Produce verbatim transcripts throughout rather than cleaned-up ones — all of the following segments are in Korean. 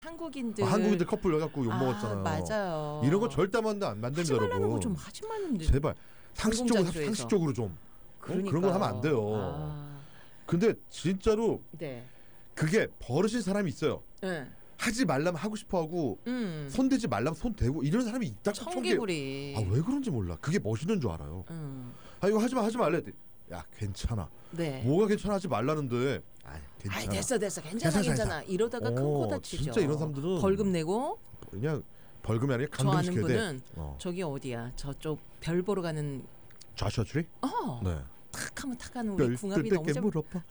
한국인들 아, 한국인들 커플 해갖고 욕 아, 먹었잖아요. 맞아요. 이런 거 절대 하면 안 만듭니다, 하지 말라는 여러분. 거 좀 하지 말는데. 제발 상식적으로 공공장소에서. 상식적으로 좀 그러니까요. 그런 거 하면 안 돼요. 아. 근데 진짜로 네. 그게 버릇인 사람이 있어요. 네. 하지 말라면 하고 싶어하고 음. 손대지 말라면 손 대고 이런 사람이 있다. 청개구리. 아, 왜 그런지 몰라. 그게 멋있는 줄 알아요. 음. 아 이거 하지 마 하지 말래. 야 괜찮아. 네. 뭐가 괜찮아 하지 말라는데. 아 괜찮아. 아이, 됐어 됐어 괜찮아 괜찮아, 괜찮아. 괜찮아. 이러다가 큰 어, 코 다치죠. 진짜 이런 사람들은 벌금 내고. 그냥 벌금이 아니라 저 아는 감금시켜야 돼. 분은 어. 저기 어디야 저쪽 별 보러 가는 좌슈아 트리? 어. 네. 탁 하면 탁 가는 우리 궁합이 너무 때 잘 물어봐.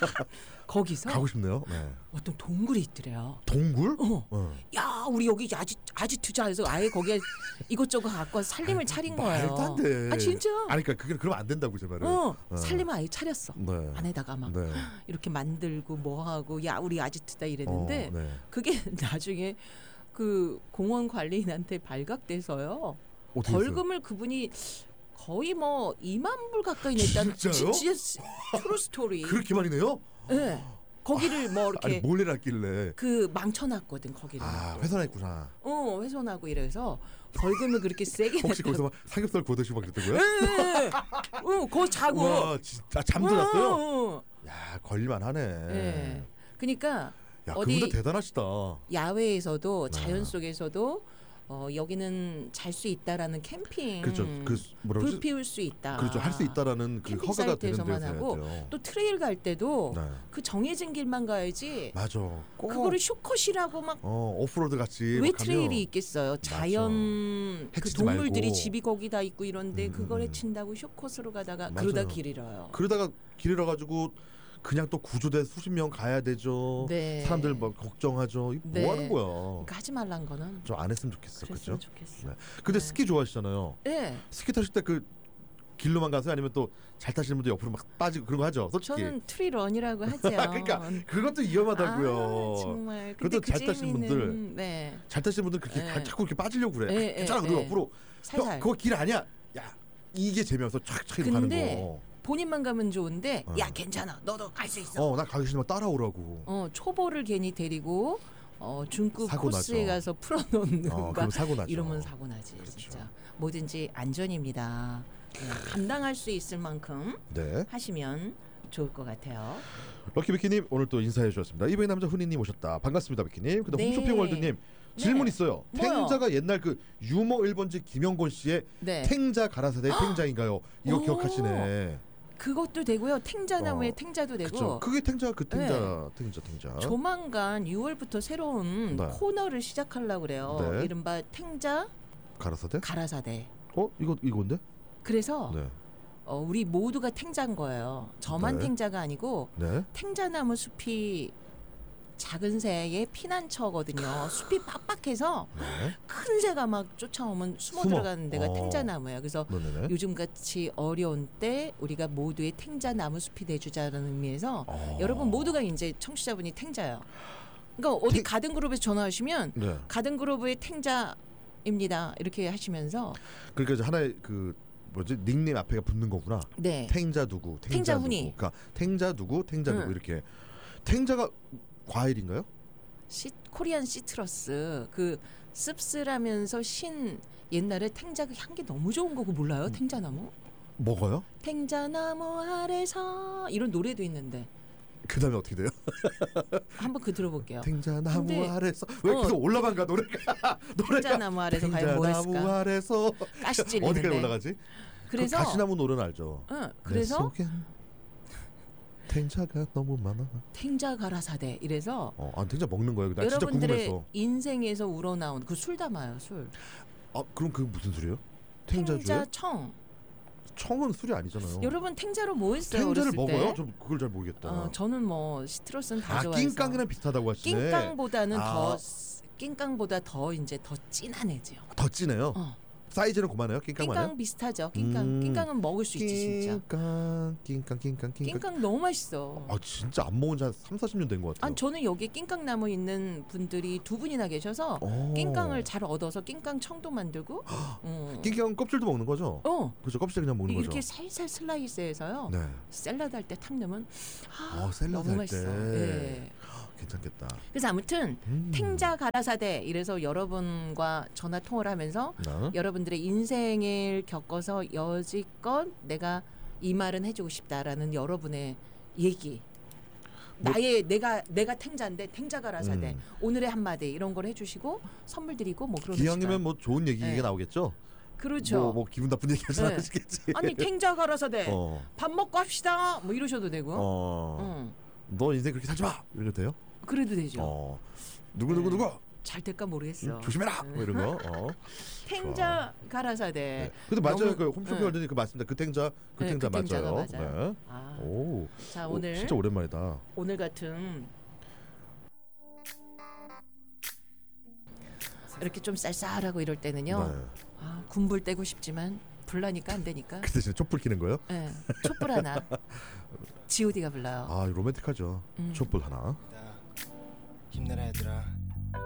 거기서 가고 싶네요. 네. 어떤 동굴이 있더래요. 동굴? 어. 어. 야 우리 여기 아지 아지 투자해서 아예 거기에 이것저것 갖고 와서 살림을 차린 거예요. 말도 안 돼. 아 진짜? 아니 그러니까 그게 그러면 안 된다고 제 말은. 어, 어. 살림을 아예 차렸어. 네. 안에다가 막 네. 이렇게 만들고 뭐 하고 야 우리 아지트다 이랬는데 어, 네. 그게 나중에 그 공원 관리인한테 발각돼서요. 어떻게 벌금을 그분이 거의 뭐 이만 불 가까이 냈다는 진짜요? 진짜 트루 스토리. 그렇게 많이 내요? 네. 거기를 뭐 이렇게 아니 뭘 해놨길래? 그 망쳐놨거든 거기를. 아 훼손했구나. 어 훼손하고 이래서 벌금을 그렇게 세게 혹시 냈다고. 거기서 막 삼겹살 구워드시고 막 그랬던 거야? 네. 어, 거 자고. 와 진짜 잠들었어요? 어, 어. 야 걸릴만하네. 네. 그러니까 야 어디 그분도 대단하시다. 야외에서도 네. 자연 속에서도 어, 여기는 잘 수 있다라는 캠핑. 그렇죠. 그 뭐라 불 그러지? 피울 수 있다. 그렇죠. 할 수 있다라는 그 캠핑 허가가 되는 사이트에서만 데서 하고 해야 돼요. 또 트레일 갈 때도 네. 그 정해진 길만 가야지. 맞아. 꼭 그거를 쇼컷이라고 막 어 오프로드 같이 왜 막 하면 트레일이 있겠어요? 자연 그 해치지 동물들이 말고. 집이 거기 다 있고 이런데 음, 그걸 음. 해친다고 쇼컷으로 가다가 맞아요. 그러다 길 잃어요. 그러다가 길 잃어가지고 그냥 또 구조대 수십 명 가야 되죠. 네. 사람들 막 걱정하죠. 이거 네. 뭐 하는 거야? 그러니까 하지 말란 거는 좀 안 했으면 좋겠어. 그랬으면 그렇죠? 좋겠어. 네. 근데 네. 스키 좋아하시잖아요. 네. 스키 타실 때 그 길로만 가세요? 아니면 또 잘 타시는 분들 옆으로 막 빠지고 그런 거 하죠? 솔직히. 저는 트리런이라고 하죠. 그러니까 그것도 위험하다고요. 아, 정말. 그것도 근데 그 잘 타시는 재미는, 분들, 네. 잘 타시는 분들 그렇게 네. 가- 자꾸 이렇게 빠지려고 그래. 네, 괜찮아. 네, 그리고 네. 옆으로 살살. 형, 그거 길 아니야. 야 이게 재미없어. 촥촥 이렇게 가는 근데 거. 본인만 가면 좋은데 어. 야 괜찮아. 너도 갈 수 있어. 어, 나 가기 싫으면 따라오라고. 어, 초보를 괜히 데리고 어, 중급 사고 코스에 나죠. 가서 풀어놓는가 어, 그럼 사고 나죠. 이러면 사고 나지 그렇죠. 진짜. 뭐든지 안전입니다. 그냥 감당할 수 있을 만큼 네. 하시면 좋을 것 같아요. 럭키비키님 오늘 또 인사해 주셨습니다. 이번에 남자 훈이님 오셨다. 반갑습니다, 비키님. 근데 네. 홈쇼핑월드님 질문 네. 있어요. 뭐요? 탱자가 옛날 그 유머 일 번지 김영곤 씨의 네. 탱자 가라사대 탱자인가요? 이거 오. 기억하시네. 그것도 되고요. 탱자나무에 어, 탱자도 되고. 그쵸. 그게 탱자 그 탱자 탱자 탱자. 조만간 유월부터 새로운 네. 코너를 시작하려고 그래요. 네. 이른바 탱자 가라사대? 가라사대. 어 이거 이건데? 그래서 네. 어, 우리 모두가 탱자인 거예요. 저만 네. 탱자가 아니고 네. 탱자나무 숲이 작은 새의 피난처거든요. 숲이 빡빡해서 네. 큰 새가 막 쫓아오면 숨어, 숨어. 들어가는 데가 어. 탱자나무예요. 그래서 네네네. 요즘같이 어려운 때 우리가 모두의 탱자나무 숲이 돼주자는 의미에서 어. 여러분 모두가 이제 청취자분이 탱자예요. 그러니까 어디 탱- 가든그룹에서 전화하시면 네. 가든그룹의 탱자입니다. 이렇게 하시면서 그러니까 이제 하나의 그 뭐지 닉네임 앞에가 붙는 거구나. 네. 탱자 누구, 탱자, 탱자 누구. 훈이. 그러니까 탱자 누구, 탱자 응. 누구 이렇게. 탱자가 과일인가요? 시, 코리안 시트러스 그 씁쓸하면서 신 옛날에 탱자 그 향기 너무 좋은 거고 몰라요? 음. 탱자나무? 먹어요? 탱자나무 아래서 이런 노래도 있는데 그 다음에 어떻게 돼요? 한번 그 들어볼게요. 탱자 나무 근데- 아래서 왜 어, 계속 올라만가 노래가 노래가 탱자나무 아래서 과연 뭐 탱자나무 했을까? 아래서 가시 찔리는데. 어디까지 올라가지? 그래서 그 가시나무 노래는 알죠. 응, 내 그래서 속엔 탱자가 너무 많아. 탱자 가라사대 이래서 어, 아 탱자 먹는 거예요. 나 진짜 여러분들의 궁금했어. 인생에서 우러나온 그 술 담아요 술. 아 그럼 그 무슨 술이에요? 탱자주에? 탱자청. 청은 술이 아니잖아요. 여러분 탱자로 뭐 했어요? 탱자를 어렸을 먹어요? 때? 저 그걸 잘 모르겠다. 어, 저는 뭐 시트러스는 다 아 좋아해서. 낑깡이랑 비슷하다고 하시네. 낑깡보다는 아. 더 낑깡보다 더 이제 더 진한 애지요. 더 진해요. 어. 사이즈는 그만해요. 낑깡 낑깡 많아요? 비슷하죠. 낑깡. 음. 낑깡은 먹을 수 있지 진짜. 낑깡 낑깡 낑깡 낑깡. 낑깡 너무 맛있어. 아 진짜 안 먹은 지 한 삼사십 년 된 것 같아요. 아니 저는 여기 낑깡 나무 있는 분들이 두 분이나 계셔서 오. 낑깡을 잘 얻어서 낑깡 청도 만들고. 어. 낑깡 껍질도 먹는 거죠? 어. 그렇죠. 껍질 그냥 먹는 이렇게 거죠. 살살 슬라이스해서요. 네. 샐러드 할 때 탁 넣으면 아, 어, 샐러드 너무 할 때. 맛있어. 예. 괜찮겠다. 그래서 아무튼 음. 탱자 가라사대 이래서 여러분과 전화 통화를 하면서 네. 여러분들의 인생을 겪어서 여지껏 내가 이 말은 해주고 싶다라는 여러분의 얘기. 뭐, 나의 내가 내가 탱자인데 탱자 가라사대 음. 오늘의 한마디 이런 걸 해주시고 선물 드리고 뭐 그런 기왕이면 뭐 좋은 얘기가 네. 나오겠죠. 그렇죠. 뭐, 뭐 기분 나쁜 얘기 하지 네. 않으시겠지. 아니 탱자 가라사대 어. 밥 먹고 합시다 뭐 이러셔도 되고. 어. 응. 너 인생 그렇게 살지 마. 이래도 돼요? 그래도 되죠. 어. 누구 누구 네. 누구. 잘 될까 모르겠어. 음, 조심해라. 뭐 이런 거. 어. 탱자 가라사대. 네. 근데 맞아요. 너무- 그 홈쇼핑 네. 얼더니 그 맞습니다. 그 탱자 그 네, 탱자 그 탱자가 맞아요. 맞아요. 네. 아, 오. 자 오, 오늘 진짜 오랜만이다. 오늘 같은 이렇게 좀 쌀쌀하고 이럴 때는요. 네. 아, 군불 떼고 싶지만 불나니까 안 되니까. 그 대신에 촛불 켜는 거요? 네, 촛불 하나. 지오디가 불러요. 아, 로맨틱하죠. 음. 촛불 하나. 힘내라 얘들아.